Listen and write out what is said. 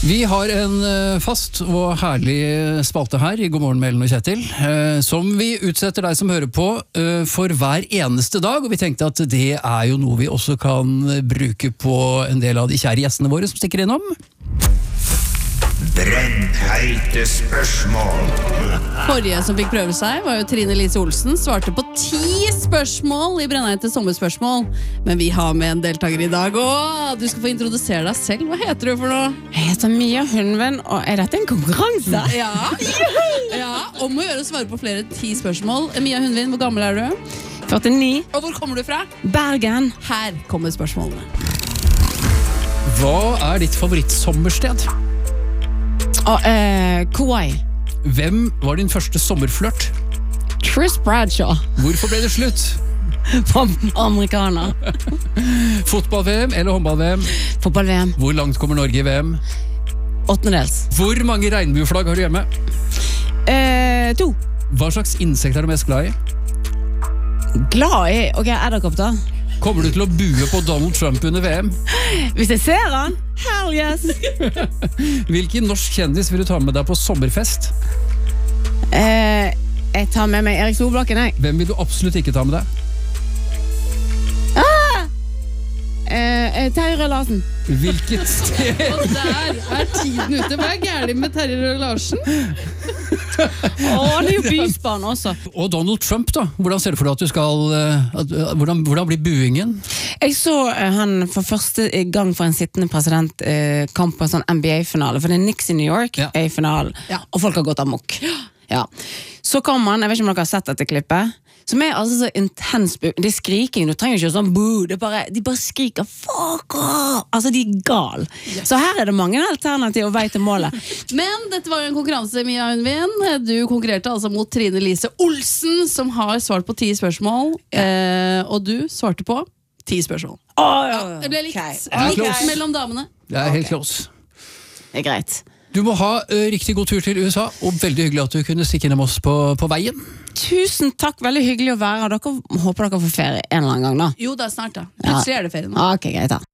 Vi har en fast og herlig spalte her i God morgen med Ellen og Kjetil, som vi utsetter deg som hører på for hver eneste dag, og vi tenkte at det er jo noe vi også kan bruke på en del av de kjære gjestene våre som stikker innom. Brennheite spørsmål. Forrige som fikk prøve seg var jo Trine Lise Olsen. Svarte på 10 spørsmål i Brennheite sommerspørsmål. Men vi har med en deltaker i dag, og du skal få introdusere deg selv. Hva heter du for noe? Jeg heter Mia Hundven, og er dette en konkurranse? Ja, om å gjøre å svare på flere 10 spørsmål. Mia Hundven, hvor gammel er du? 49. Og hvor kommer du fra? Bergen. Her kommer spørsmålene. Hva er ditt favorittsommersted? Kauai. Hvem var din første sommerflørt? Chris Bradshaw. Hvorfor ble det slutt? Amerikaner. Fotball-VM eller håndball-VM? Fotball-VM. Hvor langt kommer Norge i VM? 8. Hvor mange regnbueflagg har du hjemme? 2. Hva slags insekt er du mest glad i? Glad i, edderkopp da. Kommer du til å bue på Donald Trump under VM? Hvis jeg ser han, hell yes. Hvilken norsk kjendis vil du ta med deg på sommerfest? Jeg tar med meg Erik Solbakken, jeg. Hvem vil du absolutt ikke ta med deg? Terje Rød Larsen. Hvilket sted? Og der er tiden ute. Hva er gærlig med Terje Rød Larsen? Han er jo bysbarn også. Og Donald Trump da? Hvordan ser du for deg at du skal... Hvordan blir buingen? Jeg så han for første gang for en sittende presidentkamp på en sånn NBA-finale, for det er Knicks i New York, Ja. i finalen, og folk har gått amok. Ja. Så kom han, jeg vet ikke om dere har sett dette klippet, som er altså så intens, det er skriking, du trenger ikke sånn boo, de bare skriker, fuck off, altså de er gal. Så her er det mange alternativer og vei til målet. Men dette var jo en konkurranse, Mia Hundven. Du konkurrerte altså mot Trine Lise Olsen, som har svart på 10 spørsmål, og du svarte på 10 spørsmål. Det ble likt, likt mellom damene. Det er helt close. Det er greit. Du må ha riktig god tur til USA, og veldig hyggelig at du kunne stikke innom oss på veien. Tusen takk, veldig hyggelig å være her. Håper dere får ferie en eller annen gang da. Jo, det er snart da. Plutselig er det ferie nå. Ok, greit da.